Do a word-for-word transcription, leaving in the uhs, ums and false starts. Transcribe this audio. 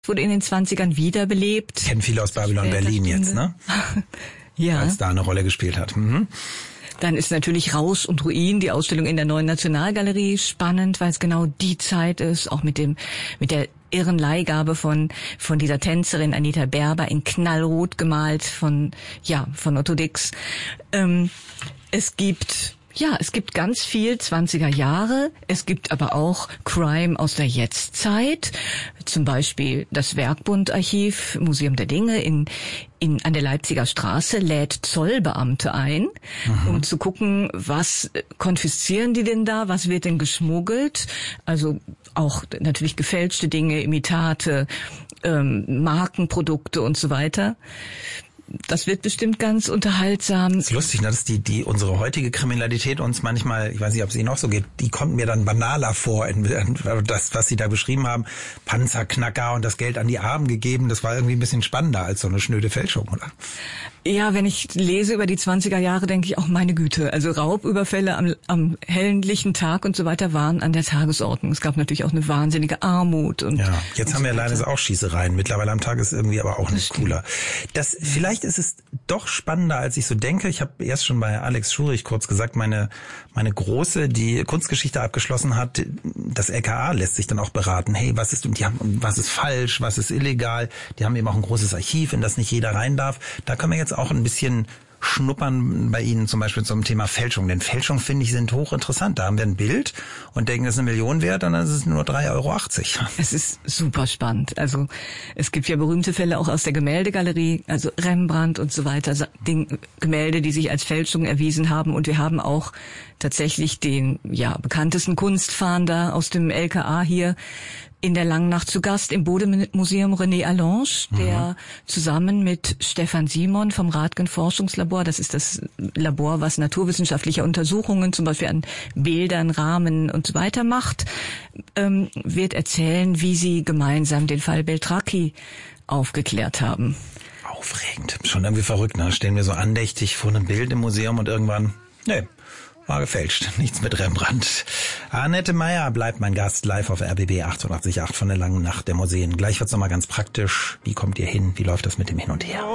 wurde in den zwanzigern wiederbelebt. Kennen viele aus Babylon Berlin jetzt, ne? Ja. Als da eine Rolle gespielt hat. Mhm. Dann ist natürlich Rausch und Ruin, die Ausstellung in der Neuen Nationalgalerie, spannend, weil es genau die Zeit ist, auch mit dem, mit der irren Leihgabe von, von dieser Tänzerin Anita Berber in Knallrot gemalt von, ja, von Otto Dix. Ähm, es gibt, ja, es gibt ganz viel zwanziger Jahre. Es gibt aber auch Crime aus der Jetztzeit. Zum Beispiel das Werkbundarchiv, Museum der Dinge in, in, an der Leipziger Straße lädt Zollbeamte ein, mhm. um zu gucken, was konfiszieren die denn da, was wird denn geschmuggelt? Also auch natürlich gefälschte Dinge, Imitate, ähm, Markenprodukte und so weiter. Das wird bestimmt ganz unterhaltsam. Das ist lustig, ne? Dass die, die, unsere heutige Kriminalität uns manchmal, ich weiß nicht, ob es Ihnen auch so geht, die kommt mir dann banaler vor. In, in, das, was Sie da beschrieben haben, Panzerknacker und das Geld an die Armen gegeben, das war irgendwie ein bisschen spannender als so eine schnöde Fälschung, oder? Ja, wenn ich lese über die zwanziger Jahre, denke ich auch, meine Güte. Also Raubüberfälle am, am hellen Tag und so weiter waren an der Tagesordnung. Es gab natürlich auch eine wahnsinnige Armut. Und ja, jetzt und haben so wir leider auch Schießereien. Mittlerweile am Tag ist irgendwie aber auch nicht cooler. Das, vielleicht ist es doch spannender, als ich so denke. Ich habe erst schon bei Alex Schurich kurz gesagt, meine meine Große, die Kunstgeschichte abgeschlossen hat, das L K A lässt sich dann auch beraten. Hey, was ist und die haben was ist falsch, was ist illegal? Die haben eben auch ein großes Archiv, in das nicht jeder rein darf. Da können wir jetzt auch ein bisschen schnuppern bei Ihnen zum Beispiel zum Thema Fälschung. Denn Fälschung, finde ich, sind hochinteressant. Da haben wir ein Bild und denken, das ist eine Million wert und dann ist es nur drei Euro achtzig. Es ist super spannend. Also es gibt ja berühmte Fälle auch aus der Gemäldegalerie, also Rembrandt und so weiter, Gemälde, die sich als Fälschung erwiesen haben. Und wir haben auch tatsächlich den ja bekanntesten Kunstfahnder aus dem L K A hier in der Langen Nacht zu Gast im Bode-Museum René Allange, der mhm. zusammen mit Stefan Simon vom Radgen Forschungslabor, das ist das Labor, was naturwissenschaftliche Untersuchungen zum Beispiel an Bildern, Rahmen und so weiter macht, ähm, wird erzählen, wie sie gemeinsam den Fall Beltracchi aufgeklärt haben. Aufregend, schon irgendwie verrückt, ne? Stehen wir so andächtig vor einem Bild im Museum und irgendwann, nee, war gefälscht. Nichts mit Rembrandt. Annette Meyer bleibt mein Gast live auf R B B achtundachtzig Komma acht von der Langen Nacht der Museen. Gleich wird's nochmal ganz praktisch. Wie kommt ihr hin? Wie läuft das mit dem Hin und Her?